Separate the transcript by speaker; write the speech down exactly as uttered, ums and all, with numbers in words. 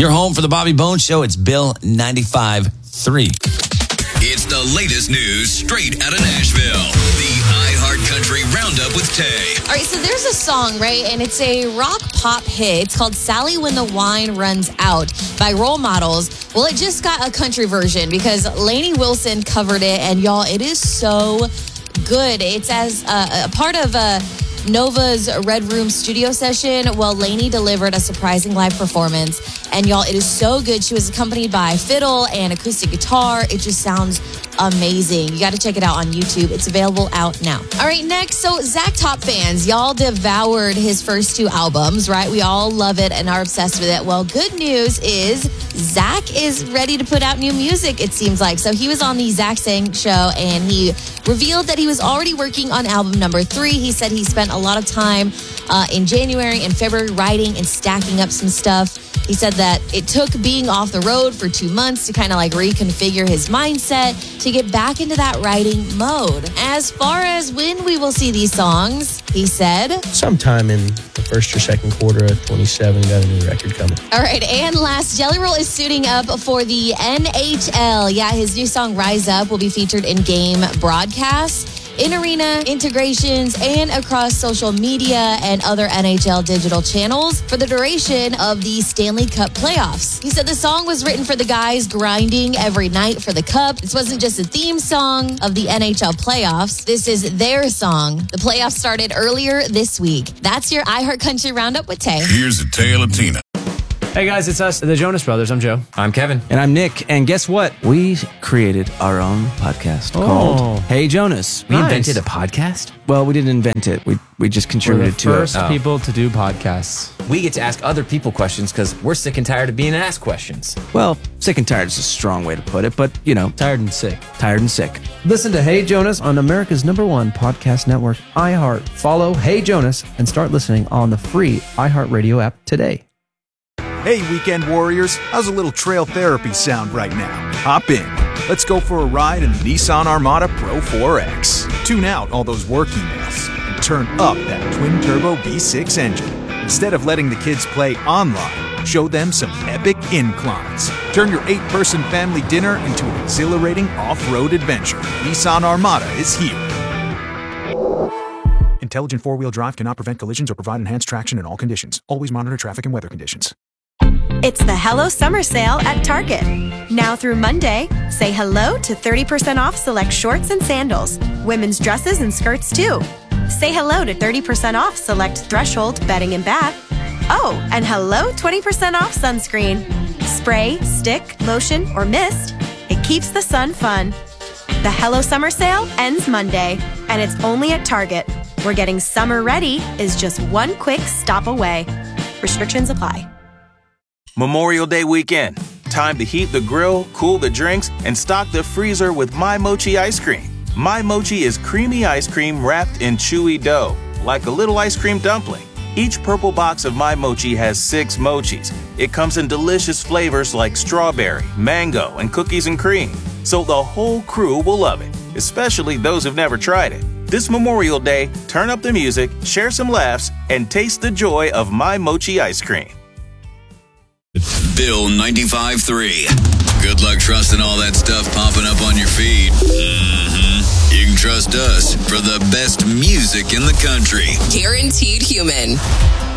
Speaker 1: Your home for the Bobby Bones Show. It's Bill ninety-five point three.
Speaker 2: It's the latest news straight out of Nashville. The iHeartCountry Roundup with Tay.
Speaker 3: All right, so there's a song, right? And it's a rock pop hit. It's called Sally When the Wine Runs Out by Role Models. Well, it just got a country version because Lainey Wilson covered it. And y'all, it is so good. It's as uh, a part of a Nova's Red Room studio session. Well, Lainey delivered a surprising live performance. And y'all, it is so good. She was accompanied by fiddle and acoustic guitar. It just sounds amazing. You got to check it out on YouTube. It's available out now. All right, next. So Zach Top fans, y'all devoured his first two albums, right? We all love it and are obsessed with it. Well, good news is Zach is ready to put out new music, it seems like. So he was on the Zach Sang show and he revealed that he was already working on album number three. He said he spent a lot of time uh, in January and February writing and stacking up some stuff. He said that it took being off the road for two months to kind of like reconfigure his mindset to get back into that writing mode. As far as when we will see these songs, he said,
Speaker 4: sometime in the first or second quarter of twenty-seven, got a new record coming.
Speaker 3: All right, and last, Jelly Roll is suiting up for the N H L. Yeah, his new song Rise Up will be featured in game broadcasts, in-arena integrations, and across social media and other N H L digital channels for the duration of the Stanley Cup playoffs. He said the song was written for the guys grinding every night for the Cup. This wasn't just a theme song of the N H L playoffs. This is their song. The playoffs started earlier this week. That's your iHeartCountry Roundup with Tay.
Speaker 2: Here's a tale of Tina.
Speaker 5: Hey guys, it's us, the Jonas Brothers. I'm Joe.
Speaker 6: I'm Kevin.
Speaker 7: And I'm Nick. And guess what? We created our own podcast
Speaker 5: Oh.
Speaker 7: called Hey Jonas.
Speaker 6: We
Speaker 5: Nice.
Speaker 6: invented a podcast?
Speaker 7: Well, we didn't invent it. We we just
Speaker 5: We're the
Speaker 7: contributed to
Speaker 5: first
Speaker 7: it.
Speaker 6: Oh.
Speaker 5: people to do podcasts.
Speaker 6: We get to ask other people questions because we're sick and tired of being asked questions.
Speaker 7: Well, sick and tired is a strong way to put it, but you know,
Speaker 5: Tired and sick.
Speaker 7: tired and sick.
Speaker 8: Listen to Hey Jonas on America's number one podcast network, iHeart. Follow Hey Jonas and start listening on the free iHeartRadio app today.
Speaker 9: Hey, weekend warriors, how's a little trail therapy sound right now? Hop in. Let's go for a ride in the Nissan Armada Pro four X. Tune out all those work emails and turn up that twin-turbo V six engine. Instead of letting the kids play online, show them some epic inclines. Turn your eight-person family dinner into an exhilarating off-road adventure. Nissan Armada is here. Intelligent four-wheel drive cannot prevent collisions or provide enhanced traction in all conditions. Always monitor traffic and weather conditions.
Speaker 10: It's the Hello Summer Sale at Target. Now through Monday, say hello to thirty percent off select shorts and sandals, women's dresses and skirts too. Say hello to thirty percent off select Threshold bedding and bath. Oh, and hello twenty percent off sunscreen. Spray, stick, lotion, or mist. It keeps the sun fun. The Hello Summer Sale ends Monday, and it's only at Target, where getting summer ready is just one quick stop away. Restrictions apply.
Speaker 11: Memorial Day weekend. Time to heat the grill, cool the drinks, and stock the freezer with My Mochi ice cream. My Mochi is creamy ice cream wrapped in chewy dough, like a little ice cream dumpling. Each purple box of My Mochi has six mochis. It comes in delicious flavors like strawberry, mango, and cookies and cream. So the whole crew will love it, especially those who've never tried it. This Memorial Day, turn up the music, share some laughs, and taste the joy of My Mochi ice cream.
Speaker 2: Bill ninety-five point three. Good luck trusting all that stuff popping up on your feed. Mm-hmm. You can trust us for the best music in the country.
Speaker 12: Guaranteed Human.